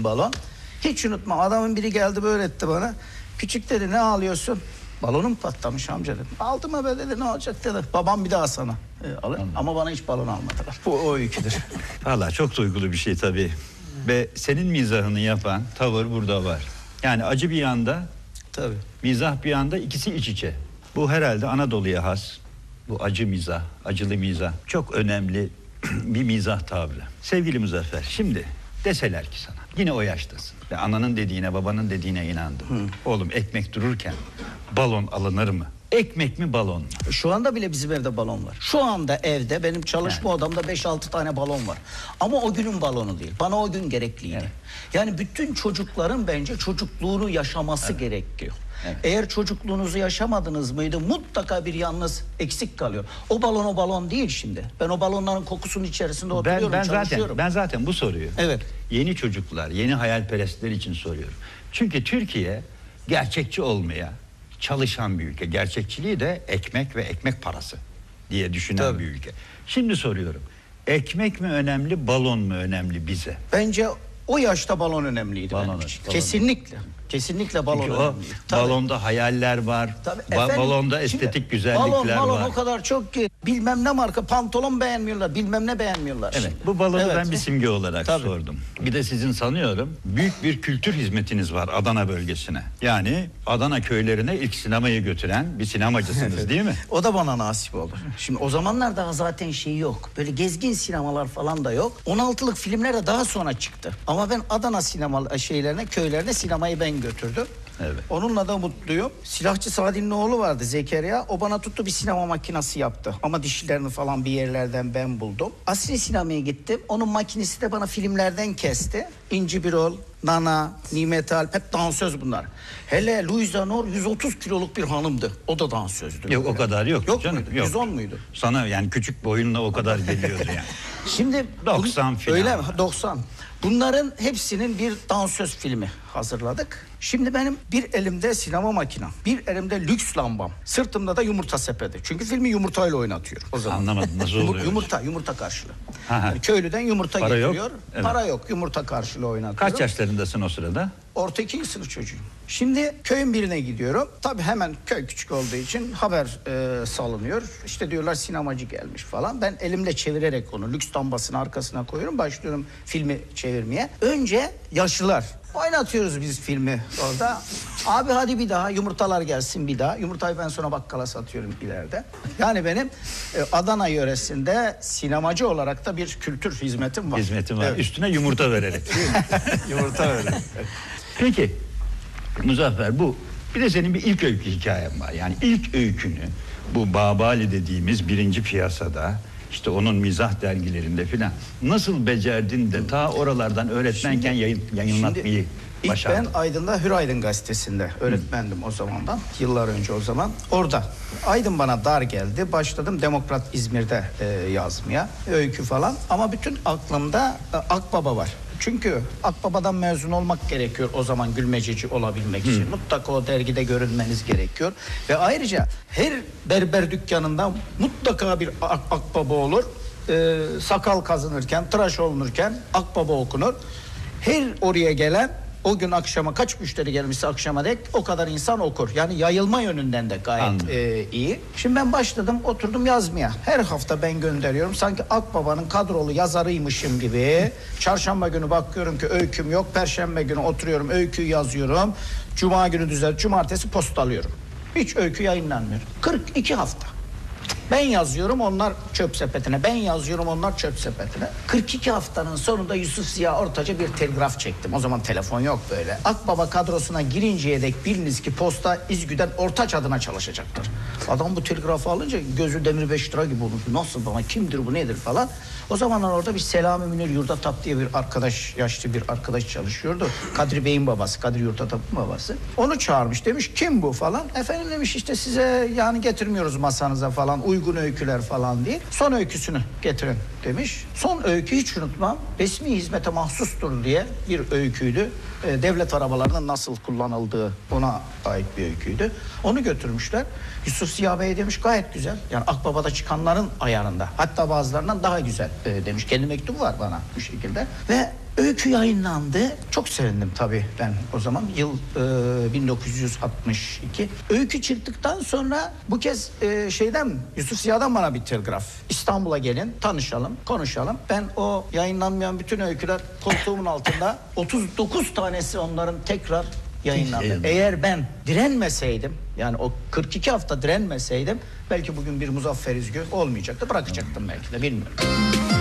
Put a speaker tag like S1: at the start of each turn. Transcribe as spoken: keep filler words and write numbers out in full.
S1: bin balon. Hiç unutmam, adamın biri geldi böyle etti bana. Küçük dedi, ne ağlıyorsun? Balonum patlamış amca dedim. Aldım be dedi, ne olacak dedi. Babam bir daha sana e, alır. Ama bana hiç balon almadılar. Bu o öyküdür.
S2: Valla çok duygulu bir şey tabii. Ve senin mizahını yapan tavır burada var. Yani acı bir yanda,
S1: Tabii.
S2: mizah bir yanda, ikisi iç içe. Bu herhalde Anadolu'ya has. Bu acı mizah, acılı mizah. Çok önemli bir mizah tavrı. Sevgili Muzaffer, şimdi deseler ki sana, yine o yaştasın ve ananın dediğine, babanın dediğine inandın. Hı. Oğlum, ekmek dururken balon alınır mı? Ekmek mi, balon mu?
S1: Şu anda bile bizim evde balon var. Şu anda evde benim çalışma yani. odamda beş altı tane balon var. Ama o günün balonu değil. Bana o gün gerekliydi. Evet. Yani bütün çocukların bence çocukluğunu yaşaması evet. gerekiyor. Evet. Eğer çocukluğunuzu yaşamadınız mıydı, mutlaka bir yalnız eksik kalıyor. O balon o balon değil şimdi. Ben o balonların kokusunun içerisinde oturuyorum,
S2: ben, ben
S1: çalışıyorum.
S2: Zaten, ben zaten bu soruyu
S1: evet.
S2: yeni çocuklar, yeni hayalperestler için soruyorum. Çünkü Türkiye gerçekçi olmaya çalışan bir ülke. Gerçekçiliği de ekmek ve ekmek parası diye düşünen Tabii. bir ülke. Şimdi soruyorum. Ekmek mi önemli, balon mu önemli bize?
S1: Bence o yaşta balon önemliydi.
S2: Balon,
S1: benim
S2: balon.
S1: için. Kesinlikle. Kesinlikle balon
S2: Çünkü
S1: önemli.
S2: O, balonda hayaller var.
S1: Tabii,
S2: ba
S1: efendim,
S2: balonda estetik güzellikler
S1: balon, balon
S2: var.
S1: o kadar çok ki bilmem ne marka pantolon beğenmiyorlar, bilmem ne beğenmiyorlar.
S2: Evet,
S1: şimdi.
S2: bu balonu
S1: evet.
S2: ben bir simge olarak Tabii. sordum. Bir de sizin sanıyorum büyük bir kültür hizmetiniz var Adana bölgesine. Yani Adana köylerine ilk sinemayı götüren bir sinemacısınız değil mi?
S1: O da bana nasip oldu. Şimdi o zamanlar daha zaten şey yok. Böyle gezgin sinemalar falan da yok. on altılık filmler de daha sonra çıktı. Ama ben Adana sinema şeylerine, köylerine sinemayı ben götürdüm.
S2: Evet.
S1: Onunla da mutluyum. Silahçı Sadi'nin oğlu vardı, Zekeriya. O bana tuttu, bir sinema makinesi yaptı. Ama dişlerini falan bir yerlerden ben buldum. Asri sinemaya gittim. Onun makinesi de bana filmlerden kesti. İnci Birol, Nana, Nimet Alp, hep dansöz bunlar. Hele Louisa Nur yüz otuz kiloluk bir hanımdı. O da dansözdü.
S2: Yok, öyle. O kadar yok.
S1: Yok
S2: canım,
S1: muydu?
S2: Yok.
S1: yüz on muydu?
S2: Sana yani küçük boyunla o kadar geliyordu yani.
S1: Şimdi
S2: doksan film.
S1: Öyle mi? doksan. Bunların hepsinin bir dansöz filmi hazırladık. Şimdi benim bir elimde sinema makinem, bir elimde lüks lambam, sırtımda da yumurta sepeti. Çünkü filmi yumurtayla oynatıyorum o zaman.
S2: Anlamadım, nasıl oluyor?
S1: Yumurta, yumurta karşılığı. Yani köylüden yumurta
S2: Para
S1: getiriyor.
S2: Yok. Evet.
S1: Para yok, yumurta karşılığı oynatıyorum.
S2: Kaç yaşlarındasın o sırada?
S1: Orta ikinci sınıf çocuğuyum. Şimdi köyün birine gidiyorum. Tabii hemen köy küçük olduğu için haber e, salınıyor. İşte diyorlar sinemacı gelmiş falan. Ben elimle çevirerek onu lüks lambasının arkasına koyuyorum. Başlıyorum filmi çevirmeye. Önce yaşlılar. Oynatıyoruz biz filmi orada. Abi hadi bir daha, yumurtalar gelsin bir daha. Yumurtayı ben sonra bakkala satıyorum ileride. Yani benim e, Adana yöresinde sinemacı olarak da bir kültür hizmetim var.
S2: Hizmetim var.
S1: Evet.
S2: Üstüne yumurta vererek.
S1: Yumurta vererek.
S2: Peki Muzaffer, bu bir de senin bir ilk öykü hikayen var. Yani ilk öykünü bu Babali dediğimiz birinci piyasada, işte onun mizah dergilerinde filan nasıl becerdin de ta oralardan öğretmenken şimdi, yayın, yayınlatmayı
S1: şimdi
S2: başardın?
S1: İlk ben Aydın'da Hür Aydın gazetesinde öğretmendim Hı. o zamandan. Yıllar önce o zaman. Orada Aydın bana dar geldi. Başladım Demokrat İzmir'de e, yazmaya. Öykü falan. Ama bütün aklımda e, Akbaba var. Çünkü Akbaba'dan mezun olmak gerekiyor o zaman gülmececi olabilmek için. Hı. Mutlaka o dergide görünmeniz gerekiyor. Ve ayrıca her berber dükkanında mutlaka bir ak Akbaba olur. Ee, sakal kazınırken, tıraş olunurken Akbaba okunur. Her oraya gelen o gün akşama kaç müşteri gelmişse akşama dek o kadar insan okur. Yani yayılma yönünden de gayet e, iyi. Şimdi ben başladım, oturdum yazmaya. Her hafta ben gönderiyorum. Sanki Akbaba'nın kadrolu yazarıymışım gibi. Çarşamba günü bakıyorum ki öyküm yok. Perşembe günü oturuyorum, öyküyü yazıyorum. Cuma günü düzelt, cumartesi postalıyorum. Hiç öykü yayınlanmıyor. kırk iki hafta. Ben yazıyorum, onlar çöp sepetine. Ben yazıyorum, onlar çöp sepetine. kırk iki haftanın sonunda Yusuf Ziya Ortaç'a bir telgraf çektim. O zaman telefon yok böyle. Akbaba kadrosuna girinceye dek biliniz ki posta İzgü'den Ortaç adına çalışacaktır. Adam bu telgrafı alınca gözü demir beş lira gibi olmuş. Nasıl bana, kimdir bu, nedir falan. O zamanlar orada bir Selami Münir Yurdatap diye bir arkadaş, yaşlı bir arkadaş çalışıyordu. Kadri Bey'in babası, Kadri Yurdatap'ın babası. Onu çağırmış, demiş kim bu falan. Efendim demiş, işte size yani getirmiyoruz masanıza falan, uygun öyküler falan değil. Son öyküsünü getirin demiş. Son öykü hiç unutmam. Resmi hizmete mahsustur diye bir öyküydü. E, devlet arabalarının nasıl kullanıldığı, ona ait bir öyküydü. Onu götürmüşler. Yusuf Ziya Bey demiş gayet güzel. Yani Akbaba'da çıkanların ayarında. Hatta bazılarından daha güzel e, demiş. Kendi mektubu var bana bu şekilde. Ve Öykü yayınlandı. Çok sevindim tabii ben o zaman. Yıl e, bin dokuz yüz altmış iki. Öykü çıktıktan sonra bu kez e, şeyden Yusuf Ziya'dan bana bir telgraf. İstanbul'a gelin, tanışalım, konuşalım. Ben o yayınlanmayan bütün öyküler koltuğumun altında otuz dokuz tanesi onların tekrar yayınlandı.
S2: Yayınlandı.
S1: Eğer ben direnmeseydim, yani o kırk iki hafta direnmeseydim belki bugün bir Muzaffer İzgü olmayacaktı. Bırakacaktım belki de, bilmiyorum.